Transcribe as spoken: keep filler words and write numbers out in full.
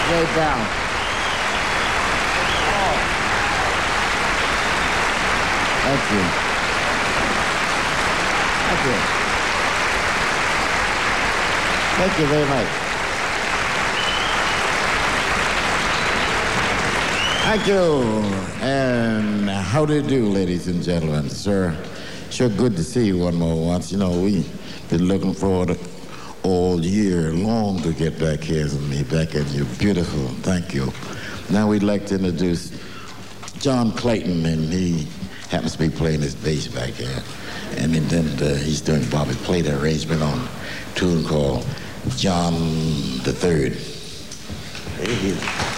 Way down. Thank you. Thank you. Thank you very much. Thank you. And how do you do, ladies and gentlemen? Sir, sure good to see you one more once. You know, we've been looking forward all year long to get back here with me, back at you. Beautiful. Thank you. Now we'd like to introduce John Clayton, and he happens to be playing his bass back here. And then uh, he's doing Bobby Plate arrangement on a tune called John the Third. There he is.